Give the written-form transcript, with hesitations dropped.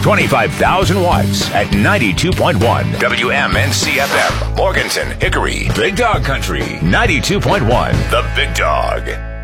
25,000 watts at 92.1 WMNC FM. Morganton, Hickory. Big Dog Country. 92.1 The Big Dog.